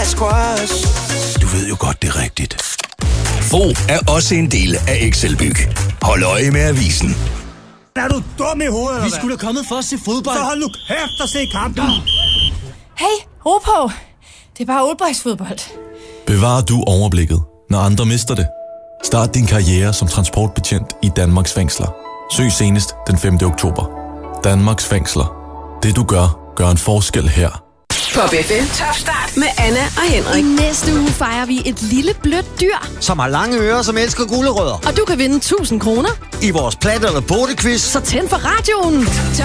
squash. Du ved jo godt, det er rigtigt. Fo er også en del af Excelbyg. Hold øje med avisen. Er du dum i hovedet, Vi skulle da kommet for at se fodbold. Så hold nu kæft og se kampen. Hey, ro på. Det er bare oldboysfodbold. Bevarer du overblikket, når andre mister det? Start din karriere som transportbetjent i Danmarks fængsler. Søg senest den 5. oktober. Danmarks fængsler. Det du gør, gør en forskel her. Pop FM Top Start med Anna og Henrik. I næste uge fejrer vi et lille blødt dyr, som har lange ører, som elsker gulerødder. og du kan vinde 1000 kroner. I vores plat- eller pote-quiz. Så tænd for radioen.